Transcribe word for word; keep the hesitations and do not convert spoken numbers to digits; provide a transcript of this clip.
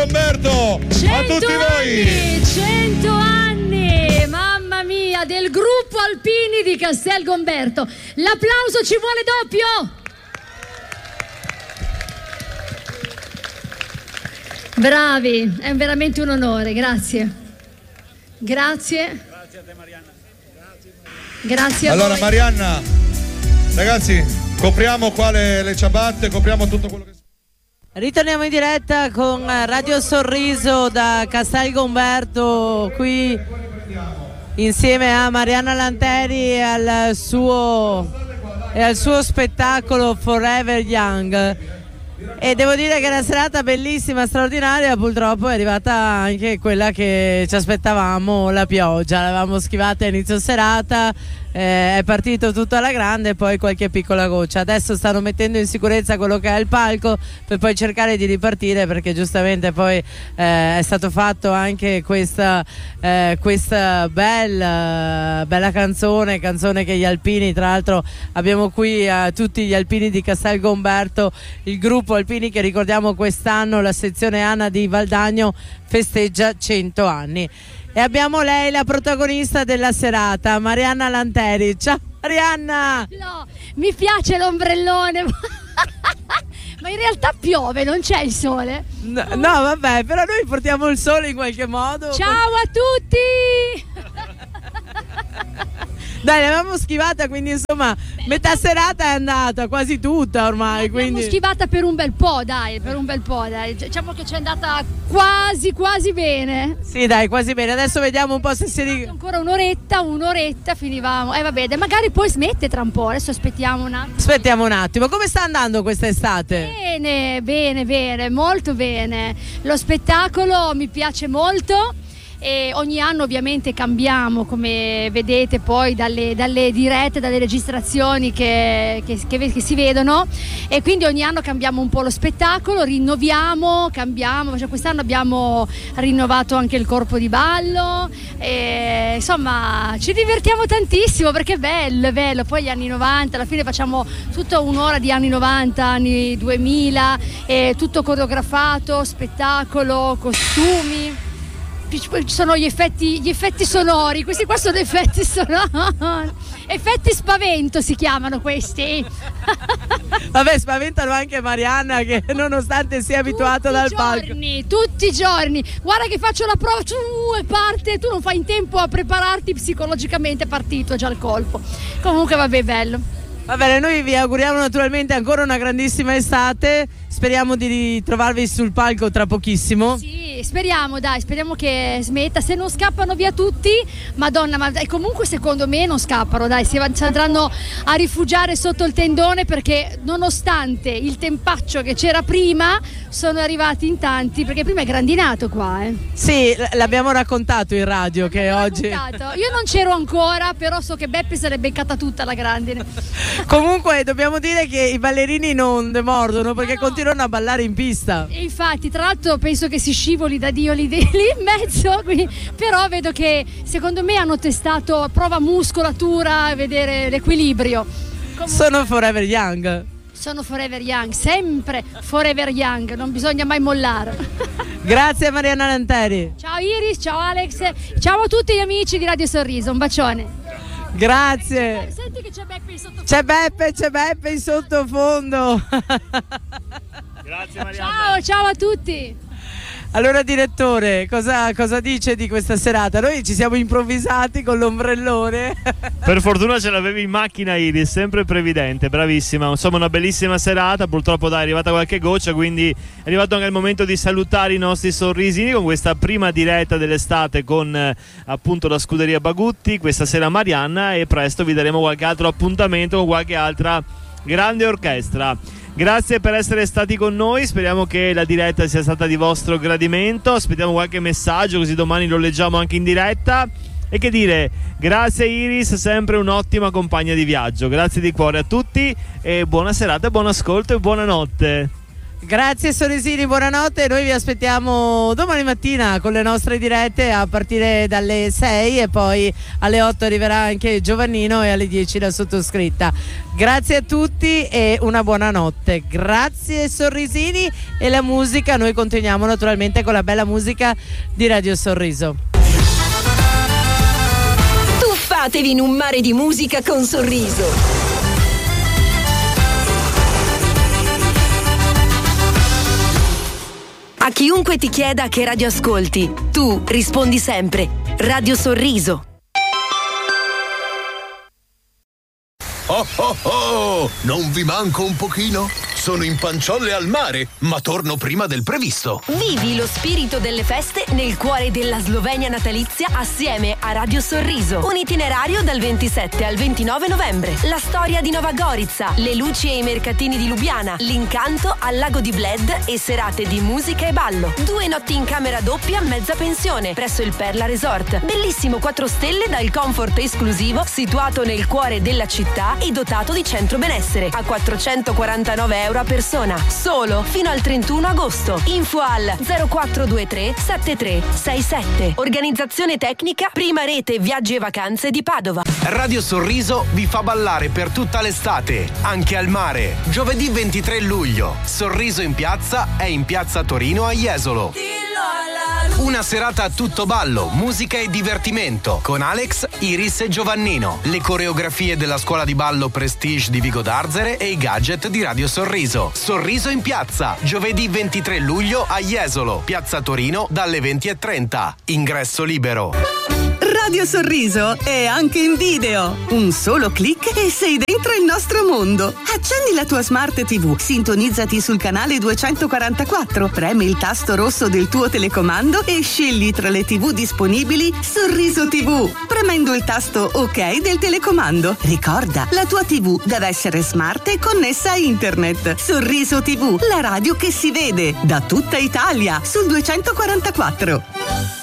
Gomberto. A tutti voi. cento anni, mamma mia, del gruppo Alpini di Castel Gomberto. L'applauso ci vuole doppio. Bravi, è veramente un onore, grazie. Grazie. Grazie a te, Marianna. Grazie. Grazie a allora, voi. Marianna, ragazzi, copriamo qua le, le ciabatte, copriamo tutto quello che... Ritorniamo in diretta con Radio Sorriso da Castel Gomberto, qui insieme a Marianna Lanteri e al suo, e al suo spettacolo Forever Young. E devo dire che è una serata bellissima, straordinaria. Purtroppo è arrivata anche quella che ci aspettavamo, la pioggia. L'avevamo schivata a inizio serata, eh, è partito tutto alla grande e poi qualche piccola goccia. Adesso stanno mettendo in sicurezza quello che è il palco per poi cercare di ripartire, perché giustamente poi eh, è stato fatto anche questa, eh, questa bella, bella canzone, canzone che gli alpini, tra l'altro abbiamo qui eh, tutti gli alpini di Castel Gomberto, il gruppo alpini che ricordiamo quest'anno, la sezione Anna di Valdagno festeggia cento anni. E abbiamo lei, la protagonista della serata, Marianna Lanteri. Ciao Marianna! No, mi piace l'ombrellone. Ma in realtà piove, non c'è il sole. No, no, vabbè, però noi portiamo il sole in qualche modo. Ciao a tutti! Dai, l'avevamo schivata, quindi insomma metà serata è andata, quasi tutta ormai. L'abbiamo quindi... schivata per un bel po', dai, per un bel po', dai. Diciamo che ci è andata quasi, quasi bene. Sì, dai, quasi bene. Adesso vediamo un po' se si... Ri... Ancora un'oretta, un'oretta, finivamo. Eh vabbè, magari poi smette tra un po', adesso aspettiamo un attimo. Aspettiamo un attimo, come sta andando quest'estate? Bene, bene, bene, molto bene. Lo spettacolo mi piace molto. E ogni anno ovviamente cambiamo, come vedete poi dalle, dalle dirette, dalle registrazioni che, che, che, che si vedono, e quindi ogni anno cambiamo un po' lo spettacolo, rinnoviamo, cambiamo, cioè quest'anno abbiamo rinnovato anche il corpo di ballo, e, insomma ci divertiamo tantissimo perché è bello, è bello, poi gli anni novanta, alla fine facciamo tutta un'ora di anni novanta, anni duemila, e tutto coreografato, spettacolo, costumi. Ci sono gli effetti, gli effetti sonori, questi qua sono effetti sonori, effetti spavento si chiamano questi. Vabbè, spaventano anche Marianna, che nonostante sia abituata dal palco. Tutti i giorni, tutti i giorni, guarda che faccio la prova, uh, e parte, tu non fai in tempo a prepararti psicologicamente, è partito già il colpo. Comunque vabbè, bello. Va bene, noi vi auguriamo naturalmente ancora una grandissima estate, speriamo di ritrovarvi sul palco tra pochissimo. Sì, speriamo, dai, speriamo che smetta, se non scappano via tutti, madonna, ma dai, comunque secondo me non scappano, dai, si andranno a rifugiare sotto il tendone, perché nonostante il tempaccio che c'era prima, sono arrivati in tanti, perché prima è grandinato qua, eh. Sì, l'abbiamo raccontato in radio che L'abbiamo oggi... raccontato. Io non c'ero ancora, però so che Beppe se l'è beccata tutta la grandine. Comunque dobbiamo dire che i ballerini non demordono, perché no, no. continuano a ballare in pista. E infatti, tra l'altro penso che si scivoli da Dio lì, lì in mezzo, quindi, però vedo che secondo me hanno testato prova muscolatura, vedere l'equilibrio. Comunque, sono Forever Young. Sono Forever Young, sempre Forever Young, non bisogna mai mollare. Grazie Marianna Lanteri. Ciao Iris, ciao Alex, ciao a tutti gli amici di Radio Sorriso, un bacione. Grazie. Senti che c'è Beppe in sottofondo. C'è Beppe, c'è Beppe in sottofondo. Grazie Marianna. Ciao, ciao a tutti. Allora direttore, cosa, cosa dice di questa serata? Noi ci siamo improvvisati con l'ombrellone. Per fortuna ce l'avevi in macchina Iris, sempre previdente, bravissima. Insomma una bellissima serata, purtroppo dai, è arrivata qualche goccia, quindi è arrivato anche il momento di salutare i nostri sorrisini con questa prima diretta dell'estate con eh, appunto la scuderia Bagutti, questa sera Marianna, e presto vi daremo qualche altro appuntamento con qualche altra grande orchestra. Grazie per essere stati con noi, speriamo che la diretta sia stata di vostro gradimento, aspettiamo qualche messaggio così domani lo leggiamo anche in diretta. E che dire, grazie Iris, sempre un'ottima compagna di viaggio, grazie di cuore a tutti e buona serata, buon ascolto e buonanotte. Grazie Sorrisini, buonanotte. Noi vi aspettiamo domani mattina con le nostre dirette a partire dalle sei e poi alle otto arriverà anche Giovannino e alle dieci la sottoscritta. Grazie a tutti e una buona notte. Grazie Sorrisini e la musica. Noi continuiamo naturalmente con la bella musica di Radio Sorriso. Tuffatevi in un mare di musica con Sorriso. A chiunque ti chieda che radio ascolti, tu rispondi sempre Radio Sorriso. Oh oh oh! Non vi manco un pochino? Sono in Panciolle al mare, ma torno prima del previsto. Vivi lo spirito delle feste nel cuore della Slovenia natalizia assieme a Radio Sorriso. Un itinerario dal ventisette al ventinove novembre. La storia di Nova Gorica, le luci e i mercatini di Lubiana, l'incanto al lago di Bled e serate di musica e ballo. Due notti in camera doppia, mezza pensione, presso il Perla Resort. Bellissimo quattro stelle dal comfort esclusivo, situato nel cuore della città e dotato di centro benessere. A quattrocentoquarantanove euro a persona, solo fino al trentuno agosto. Info al zero quattro due tre sette tre sei sette. Organizzazione tecnica Prima Rete Viaggi e Vacanze di Padova. Radio Sorriso vi fa ballare per tutta l'estate, anche al mare. Giovedì ventitré luglio, Sorriso in piazza è in piazza Torino a Jesolo. Una serata a tutto ballo, musica e divertimento con Alex, Iris e Giovannino, le coreografie della scuola di ballo Prestige di Vigo d'Arzere e i gadget di Radio Sorriso. Sorriso in piazza, giovedì ventitré luglio a Jesolo, piazza Torino dalle venti e trenta. Ingresso libero. Radio Sorriso è anche in video. Un solo click e sei dentro il nostro mondo. Accendi la tua Smart tivù, sintonizzati sul canale duecentoquarantaquattro, premi il tasto rosso del tuo telecomando e scegli tra le tivù disponibili Sorriso tivù, premendo il tasto OK del telecomando. Ricorda, la tua tivù deve essere smart e connessa a internet. Sorriso tivù, la radio che si vede da tutta Italia sul duecentoquarantaquattro.